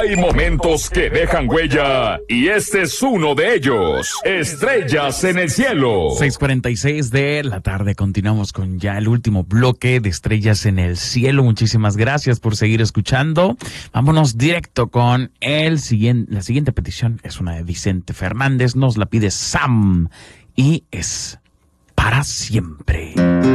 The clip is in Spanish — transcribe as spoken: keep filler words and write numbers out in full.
Hay momentos que dejan huella y este es uno de ellos. Estrellas en el cielo. seis cuarenta y seis de la tarde. Continuamos con ya el último bloque de Estrellas en el cielo. Muchísimas gracias por seguir escuchando. Vámonos directo con el siguiente. La siguiente petición es una de Vicente Fernández. Nos la pide Sam y es Para Siempre.